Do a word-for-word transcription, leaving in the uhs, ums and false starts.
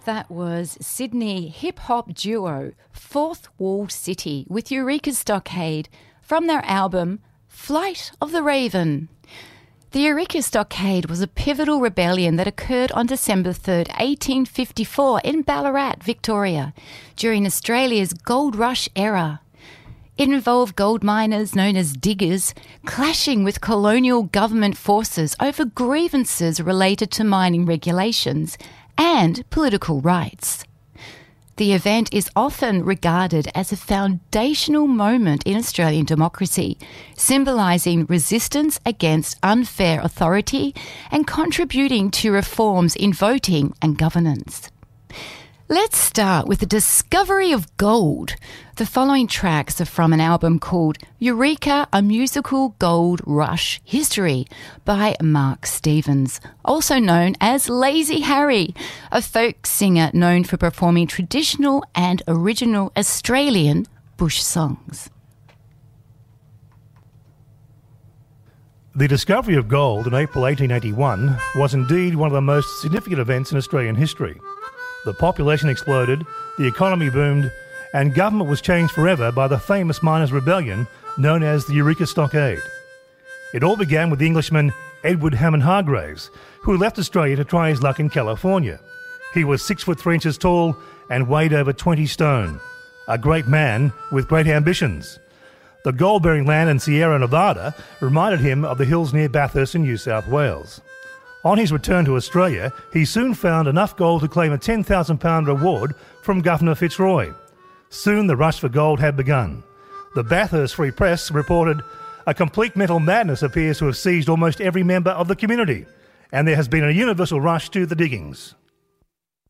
That was Sydney hip-hop duo Fourth Wall City with Eureka Stockade from their album Flight of the Raven. The Eureka Stockade was a pivotal rebellion that occurred on December third, eighteen fifty-four in Ballarat, Victoria, during Australia's gold rush era. It involved gold miners known as diggers clashing with colonial government forces over grievances related to mining regulations and political rights. The event is often regarded as a foundational moment in Australian democracy, symbolising resistance against unfair authority and contributing to reforms in voting and governance. Let's start with the discovery of gold. The following tracks are from an album called Eureka, A Musical Gold Rush History by Mark Stevens, also known as Lazy Harry, a folk singer known for performing traditional and original Australian bush songs. The discovery of gold in April eighteen eighty-one was indeed one of the most significant events in Australian history. The population exploded, the economy boomed, and government was changed forever by the famous miners' rebellion known as the Eureka Stockade. It all began with the Englishman Edward Hammond Hargraves, who left Australia to try his luck in California. He was six foot three inches tall and weighed over twenty stone. A great man with great ambitions. The gold-bearing land in Sierra Nevada reminded him of the hills near Bathurst in New South Wales. On his return to Australia, he soon found enough gold to claim a ten thousand pound reward from Governor Fitzroy. Soon the rush for gold had begun. The Bathurst Free Press reported, "A complete mental madness appears to have seized almost every member of the community, and there has been a universal rush to the diggings."